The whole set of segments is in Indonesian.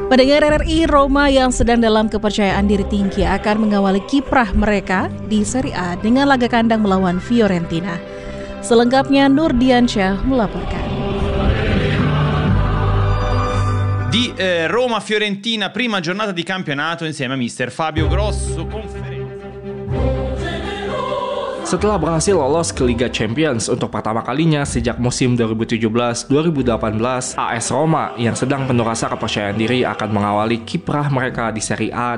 Pendengar RRI, Roma yang sedang dalam kepercayaan diri tinggi akan mengawali kiprah mereka di Serie A dengan laga kandang melawan Fiorentina. Selengkapnya Nur Diansyah melaporkan. Di Roma-Fiorentina, prima giornata di campionato insieme a mister Fabio Grosso. Setelah berhasil lolos ke Liga Champions untuk pertama kalinya sejak musim 2017-2018, AS Roma yang sedang penuh rasa kepercayaan diri akan mengawali kiprah mereka di Serie A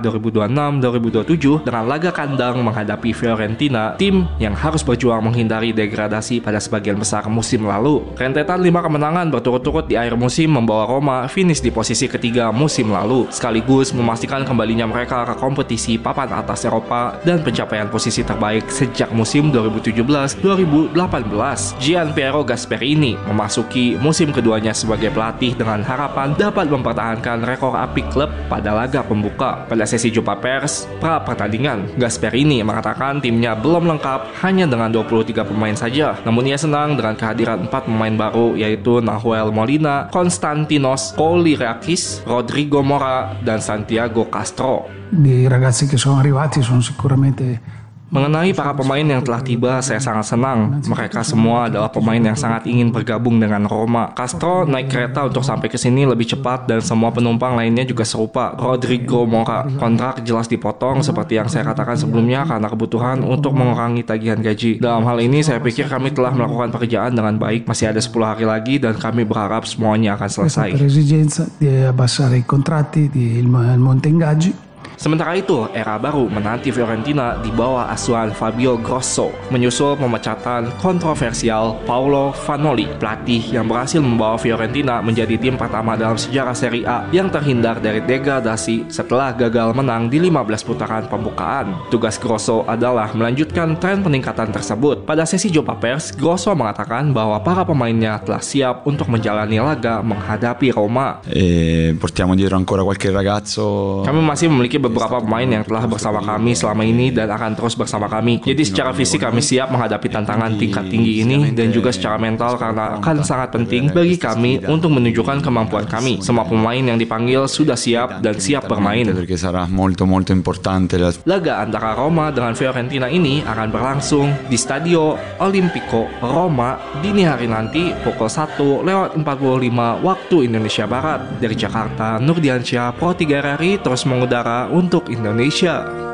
2026-2027 dengan laga kandang menghadapi Fiorentina, tim yang harus berjuang menghindari degradasi pada sebagian besar musim lalu. Rentetan 5 kemenangan berturut-turut di akhir musim membawa Roma finish di posisi ketiga musim lalu, sekaligus memastikan kembalinya mereka ke kompetisi papan atas Eropa dan pencapaian posisi terbaik sejak musim 2017-2018. Gianpiero Gasperini memasuki musim keduanya sebagai pelatih dengan harapan dapat mempertahankan rekor api klub pada laga pembuka. Pada sesi jumpa pers pra pertandingan, Gasperini mengatakan timnya belum lengkap hanya dengan 23 pemain saja. Namun ia senang dengan kehadiran 4 pemain baru, yaitu Nahuel Molina, Konstantinos Koulirakis, Rodrigo Mora, dan Santiago Castro. Di ragazzi che sono arrivati sono sicuramente. Mengenai para pemain yang telah tiba, saya sangat senang. Mereka semua adalah pemain yang sangat ingin bergabung dengan Roma. Castro naik kereta untuk sampai ke sini lebih cepat dan semua penumpang lainnya juga serupa. Rodrigo Mora, kontrak jelas dipotong seperti yang saya katakan sebelumnya karena kebutuhan untuk mengurangi tagihan gaji. Dalam hal ini saya pikir kami telah melakukan pekerjaan dengan baik. Masih ada 10 hari lagi dan kami berharap semuanya akan selesai. Per esigenza di abbassare i contratti, il monte ingaggi. Sementara itu, era baru menanti Fiorentina di bawah asuhan Fabio Grosso, menyusul pemecatan kontroversial Paolo Vanoli, pelatih yang berhasil membawa Fiorentina menjadi tim pertama dalam sejarah Serie A yang terhindar dari degradasi setelah gagal menang di 15 putaran pembukaan. Tugas Grosso adalah melanjutkan tren peningkatan tersebut. Pada sesi jumpa pers, Grosso mengatakan bahwa para pemainnya telah siap untuk menjalani laga menghadapi Roma. Portiamo dietro ancora qualche ragazzo. Kami masih memiliki beberapa pemain yang telah bersama kami selama ini dan akan terus bersama kami. Jadi secara fisik kami siap menghadapi tantangan tingkat tinggi ini dan juga secara mental karena akan sangat penting bagi kami untuk menunjukkan kemampuan kami. Semua pemain yang dipanggil sudah siap dan siap bermain. Laga antara Roma dengan Fiorentina ini akan berlangsung di Stadio Olimpico Roma dini hari nanti pukul 1:45 waktu Indonesia Barat. Dari Jakarta, Nur Diansyah, Pro 3 RRI terus mengudara untuk Indonesia.